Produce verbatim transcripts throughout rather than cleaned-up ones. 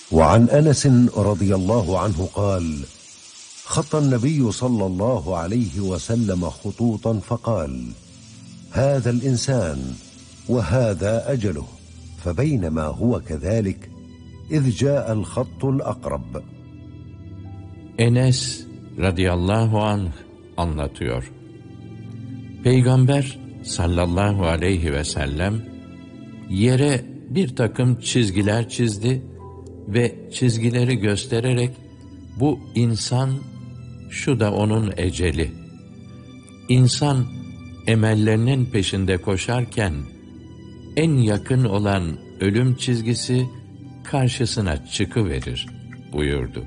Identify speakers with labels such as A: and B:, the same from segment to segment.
A: وعن أنس رضي الله عنه قال: خط النبي صلى الله عليه وسلم خطوطا فقال: هذا الإنسان وهذا أجله، فبينما هو كذلك إذ جاء الخط الأقرب.
B: Enes radıyallahu anh anlatıyor. Peygamber sallallahu aleyhi ve sellem yere bir takım çizgiler çizdi ve çizgileri göstererek bu insan, şu da onun eceli. İnsan emellerinin peşinde koşarken en yakın olan ölüm çizgisi karşısına çıkıverir buyurdu.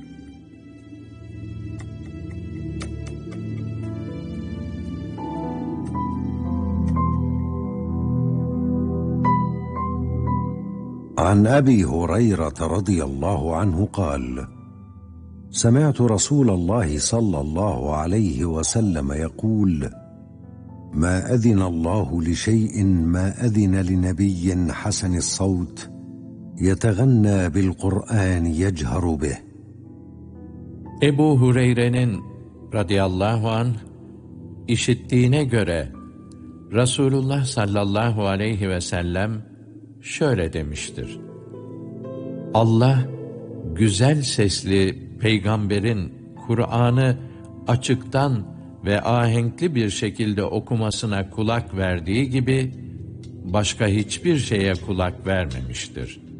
A: عن أبي هريرة رضي الله عنه قال: سمعت رسول الله صلى الله عليه وسلم يقول: ما أذن الله لشيء ما أذن لنبي حسن الصوت يتغنى بالقرآن يجهر به.
B: Ebu Hureyre'nin radıyallahu anh işittiğine göre Resulullah sallallahu aleyhi ve sellem şöyle demiştir: Allah, güzel sesli peygamberin Kur'an'ı açıktan ve ahenkli bir şekilde okumasına kulak verdiği gibi, başka hiçbir şeye kulak vermemiştir.